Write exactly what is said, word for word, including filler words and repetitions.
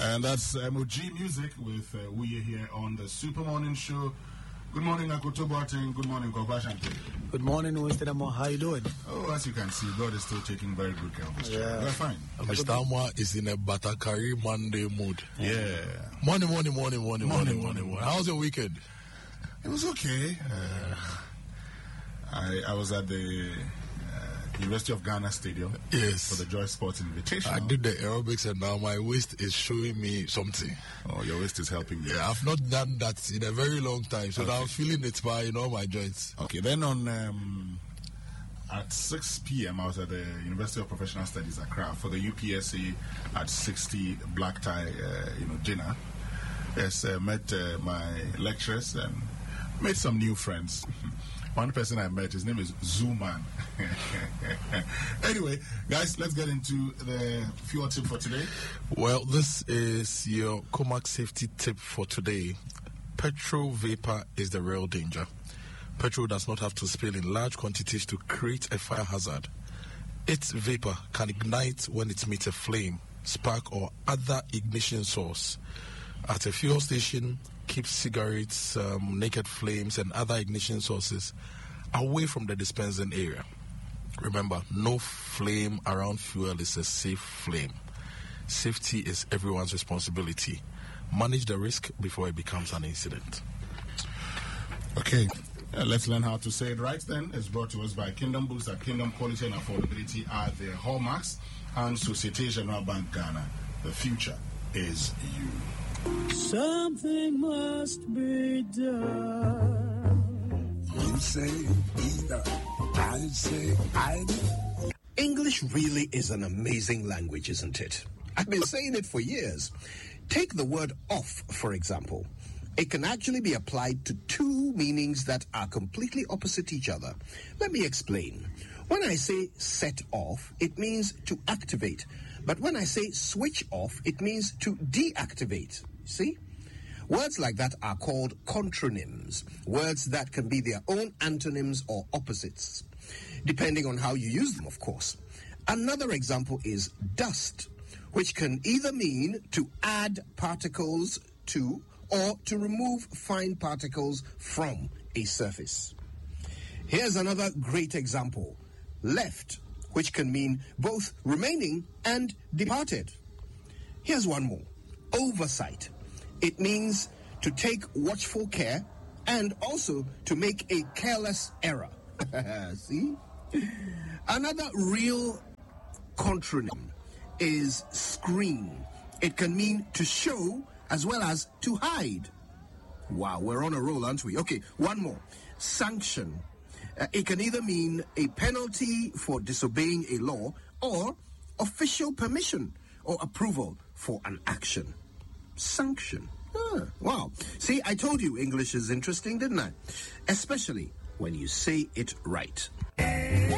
And that's M O G Music with uh, we here on the Super Morning Show. Good morning, Akoto Boateng. Good morning, Kokwashante. Good morning, Mister Amo. How you doing? Oh, as you can see, God is still taking very good care of us. Yeah. We're fine. Mister Amwa is in a Batakari Monday mood. Yeah. Morning, morning, morning, morning, morning, morning, morning. How's your weekend? It was okay. Uh, I I was at the uh, University of Ghana Stadium. Yes. For the Joy Sports Invitation. I did the aerobics and now my waist is showing me something. Oh, your waist is helping you. Yeah, I've not done that in a very long time, so Okay. now I'm feeling it by in all my joints. Okay, then on um, at six p.m. I was at the University of Professional Studies Accra for the U P S A at sixty black tie, uh, you know, dinner. Yes, uh, met uh, my lecturers and made some new friends. One person I met, his name is Zuman. Anyway, guys, let's get into the fuel tip for today. Well, this is your Comac safety tip for today. Petrol vapor is the real danger. Petrol does not have to spill in large quantities to create a fire hazard. Its vapor can ignite when it meets a flame, spark, or other ignition source. At a fuel station, keep cigarettes, um, naked flames, and other ignition sources away from the dispensing area. Remember, no flame around fuel is a safe flame. Safety is everyone's responsibility. Manage the risk before it becomes an incident. Okay, uh, let's learn how to say it right then. It's brought to us by Kingdom Books. At Kingdom, quality and affordability are their hallmarks. And Societe Generale Bank Ghana. The future is you. Something must be done. You say either. I say either. English really is an amazing language, isn't it? I've been saying it for years. Take the word off, for example. It can actually be applied to two meanings that are completely opposite each other. Let me explain. When I say set off, it means to activate. But when I say switch off, it means to deactivate. See? Words like that are called contronyms, words that can be their own antonyms or opposites, depending on how you use them, of course. Another example is dust, which can either mean to add particles to or to remove fine particles from a surface. Here's another great example, left, which can mean both remaining and departed. Here's one more, oversight. It means to take watchful care and also to make a careless error. See? Another real contronym is screen. It can mean to show as well as to hide. Wow, we're on a roll, aren't we? Okay, one more. Sanction. Uh, it can either mean a penalty for disobeying a law or official permission or approval for an action. Sanction. Ah, wow. See, I told you English is interesting, didn't I? Especially when you say it right.